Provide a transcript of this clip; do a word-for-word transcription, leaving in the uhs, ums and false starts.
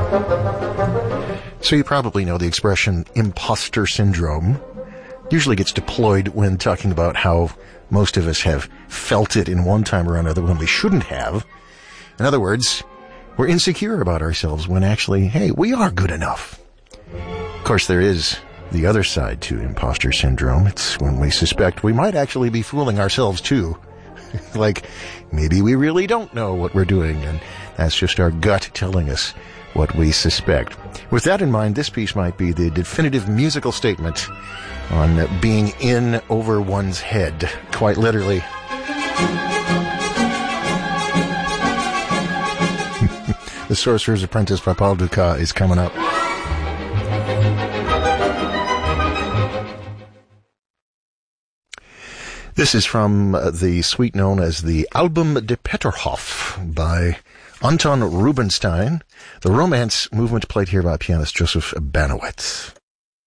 So you probably know the expression imposter syndrome. Usually gets deployed when talking about how most of us have felt it in one time or another when we shouldn't have. In other words, we're insecure about ourselves when actually, hey, we are good enough. Of course, there is the other side to imposter syndrome. It's when we suspect we might actually be fooling ourselves too. Like, maybe we really don't know what we're doing, and that's just our gut telling us what we suspect. With that in mind, this piece might be the definitive musical statement on being in over one's head, quite literally. The Sorcerer's Apprentice by Paul Dukas is coming up. This is from the suite known as the Album de Peterhof by Anton Rubinstein, the Romance movement played here by pianist Joseph Banowitz.